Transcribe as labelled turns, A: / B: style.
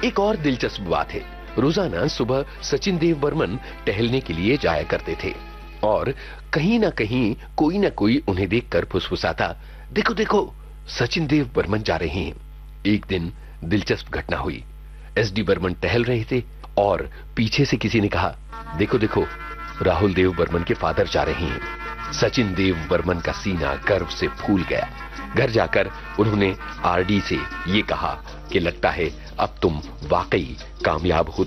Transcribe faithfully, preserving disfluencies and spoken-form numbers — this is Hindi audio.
A: एक और दिलचस्प बात है, रोजाना सुबह सचिन देव बर्मन टहलने के लिए जाया करते थे और कहीं ना कहीं कोई ना कोई उन्हें देखकर फुसफुसाता, देखो देखो सचिन देव बर्मन जा रहे हैं। एक दिन दिलचस्प घटना हुई। एसडी बर्मन टहल रहे थे और पीछे से किसी ने कहा, देखो देखो राहुल देव बर्मन के फादर जा रहे हैं। सचिन देव बर्मन का सीना गर्व से फूल गया। घर जाकर उन्होंने आरडी से ये कहा कि लगता है अब तुम वाकई कामयाब हो